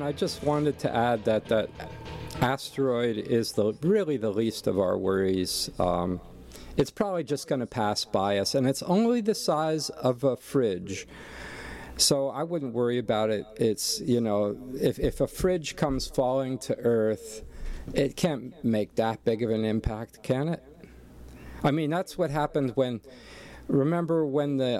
I just wanted to add that that asteroid is really the least of our worries. It's probably just going to pass by us, and it's only the size of a fridge. So I wouldn't worry about it. It's, if a fridge comes falling to Earth, it can't make that big of an impact, can it? I mean, that's what happened remember when the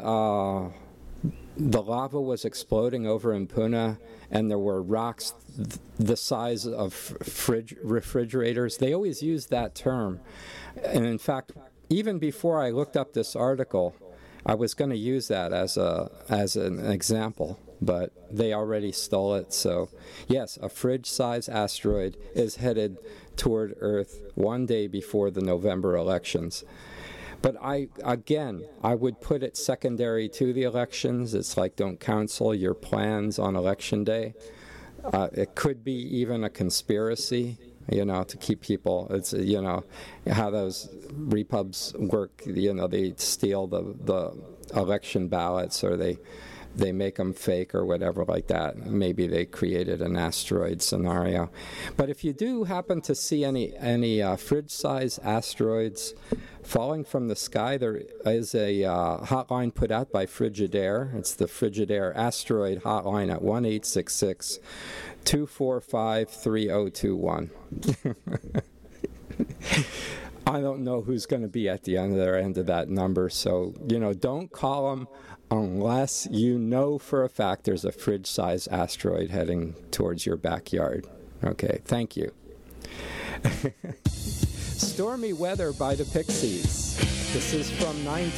lava was exploding over in Pune, and there were rocks the size of refrigerators? They always use that term. And in fact, even before I looked up this article, I was going to use that as an example, but they already stole it. So yes, a fridge-sized asteroid is headed toward Earth one day before the November elections. But I would put it secondary to the elections. It's like, don't counsel your plans on election day. It could be even a conspiracy, to keep people. It's, how those repubs work. They steal the election ballots, or they make them fake or whatever like that. Maybe they created an asteroid scenario. But if you do happen to see any fridge-sized asteroids falling from the sky, there is a hotline put out by Frigidaire. It's the Frigidaire Asteroid Hotline at 1-866-245-3021. I don't know who's going to be at the other end of that number, so, don't call them unless you know for a fact there's a fridge-sized asteroid heading towards your backyard. Okay, thank you. Stormy Weather by the Pixies. This is from